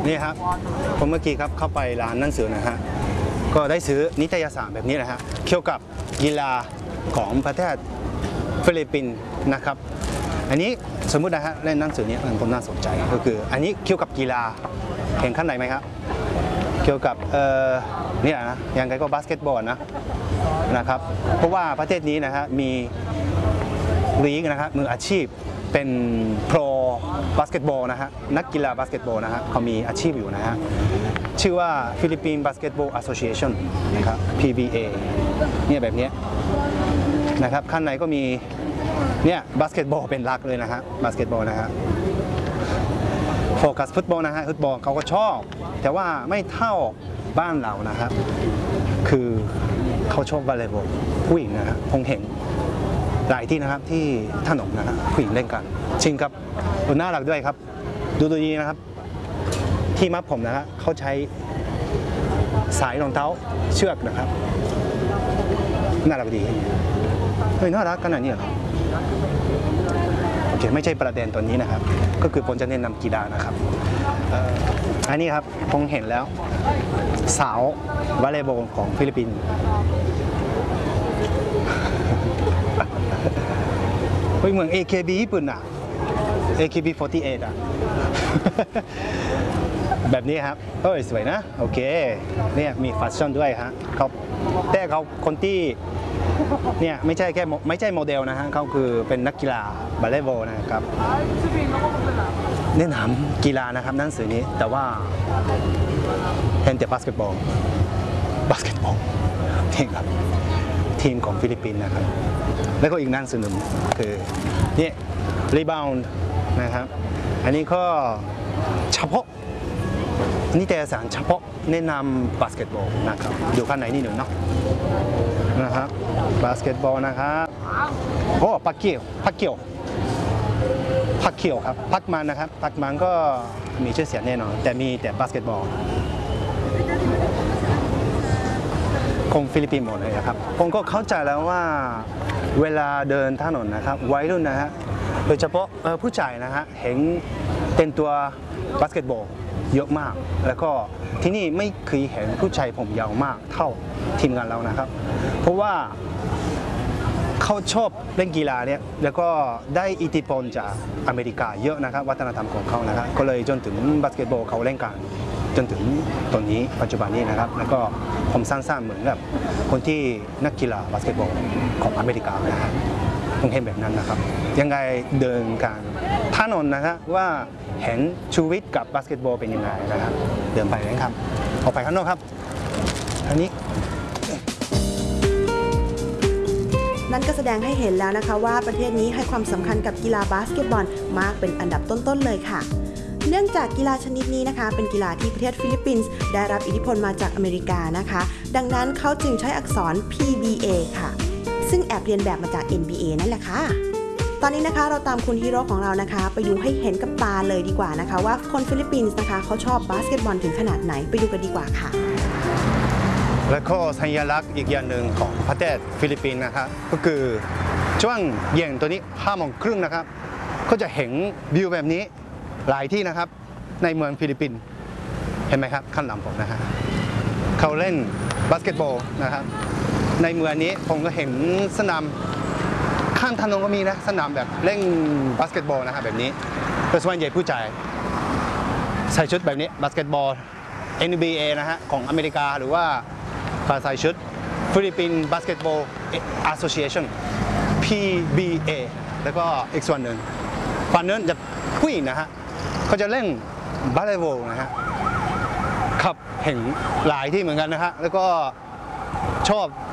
นี่ครับผมเมื่อกี้ครับเข้าไปร้านหนังสือนะฮะก็ได้ซื้อนิตยสารแบบนี้นะฮะเกี่ยวกับกีฬาของประเทศฟิลิปปินส์นะครับอันนี้สมมุตินะฮะเล่นหนังสือนี้ผมน่าสนใจก็คืออันนี้เกี่ยวกับกีฬาเห็นข้างในไหมครับเกี่ยวกับเนี่ยนะยังไงก็บาสเกตบอลนะครับเพราะว่าประเทศนี้นะฮะมีลีกนะครับมืออาชีพเป็นโปรบาสเกตบอลนะฮะนักกีฬาบาสเกตบอลนะฮะเขามีอาชีพอยู่นะฮะชื่อว่า Philippine Basketball Association นะครับ PBA เนี่ยแบบนี้นะครับข้างในก็มีเนี่ยบาสเกตบอลเป็นหลักเลยนะฮะบาสเกตบอลนะฮะโฟกัสฟุตบอลนะฮะฟุตบอลเขาก็ชอบแต่ว่าไม่เท่าบ้านเรานะครับคือเขาชอบวอลเลย์บอลผู้หญิงนะฮะคงเห็นหลายที่นะครับที่ถนนนะครับผู้หญิงเล่นกันจริงครับดูน่ารักด้วยครับดูดีนะครับที่มัดผมนะฮะเขาใช้สายรองเท้าเชือกนะครับน่ารักดีเฮ้ยน่ารักขนาดนี้เหรอโอเคไม่ใช่ประเด็นตัวนี้นะครับก็คือผมจะแนะนำกีฬานะครับอันนี้ครับผมเห็นแล้วสาววอลเลย์บอลของฟิลิปปินส์เหมือน AKB ญี่ปุ่นอ่ะ AKB48 อ่ะ แบบนี้ครับเอ้ยสวยนะโอเคเนี่ยมีแฟชั่นด้วยฮะเขาแต่เขาคนที่เนี่ยไม่ใช่โมเดลนะฮะเขาคือเป็นนักกีฬาบาเลย์บอลนะครับแนะนำกีฬานะครับหนังสือนี้แต่ว่าเห็นแต่บาสเกตบอลนี่ครับทีมของฟิลิปปินส์นะครับแล้วก็อีกหนังสือหนึ่งคือนี่รีบาวด์นะครับอันนี้ก็เฉพาะนิตยสารเฉพาะแนะนำบาสเกตบอลนะครับอยู่ข้างในนี่หนึ่งเนาะนะครับบาสเกตบอลนะครับโอ้พักเกี่ยวครับพักมันนะครับพักมันก็มีชื่อเสียงแน่นอนแต่มีแต่บาสเกตบอลคงฟิลิปปินส์หมดเลยนะครับผมก็เข้าใจแล้วว่าเวลาเดินถนนนะครับวัยรุ่นนะฮะโดยเฉพาะผู้ชายนะฮะเห็นเต็มตัวบาสเกตบอลเยอะมากแล้วก็ที่นี่ไม่เคยเห็นผู้ชายผมยาวมากเท่าทีมงานเรานะครับเพราะว่าเขาชอบเล่นกีฬาเนี่ยแล้วก็ได้อิทธิพลจากอเมริกาเยอะนะครับวัฒนธรรมของเขานะครับก็เลยจนถึงบาสเกตบอลเขาเล่นกันจนถึงตอนนี้ปัจจุบันนี้นะครับแล้วก็ผมสร้างเหมือนกับคนที่นักกีฬาบาสเกตบอลของอเมริกานะครับต้องเห็นแบบนั้นนะครับยังไงเดินกันถนนนะครับว่าเห็นชีวิตกับบาสเกตบอลเป็นยังไงนะครับเดินไปเลยครับออกไปข้างนอกครับอันนี้นั่นก็แสดงให้เห็นแล้วนะคะว่าประเทศนี้ให้ความสำคัญกับกีฬาบาสเกตบอลมากเป็นอันดับต้นๆเลยค่ะเนื่องจากกีฬาชนิดนี้นะคะเป็นกีฬาที่ประเทศฟิลิปปินส์ได้รับอิทธิพลมาจากอเมริกานะคะดังนั้นเขาจึงใช้อักษร PBA ค่ะซึ่งแอบเรียนแบบมาจาก NBA นั่นแหละค่ะตอนนี้นะคะเราตามคุณฮีโร่ของเรานะคะไปดูให้เห็นกับตาเลยดีกว่านะคะว่าคนฟิลิปปินส์นะคะเขาชอบบาสเกตบอลถึงขนาดไหนไปดูกันดีกว่าค่ะและก็สัญลักษณ์อีกอย่างหนึ่งของประเทศฟิลิปปินส์นะครับก็คือช่วงเย็นตัวนี้5:30นะครับก็จะเห็นวิวแบบนี้หลายที่นะครับในเมืองฟิลิปปินส์เห็นไหมครับข้างหลังผมนะฮะเขาเล่นบาสเกตบอลนะครับในเมืองนี้ผมก็เห็นสนามข้างถนนก็มีนะสนามแบบเล่นบาสเกตบอลนะครับแบบนี้โดยส่วนใหญ่ผู้ชายใส่ชุดแบบนี้บาสเกตบอล NBA นะฮะของอเมริกาหรือว่าใส่ชุด Philippine Basketball Association PBA แล้วก็อีกส่วนหนึ่งฝั่งนั้นจะผู้หญิงนะฮะเขาจะเล่นบาสเกตบอลนะฮะครับเห็นหลายที่เหมือนกันนะฮะแล้วก็ชอบ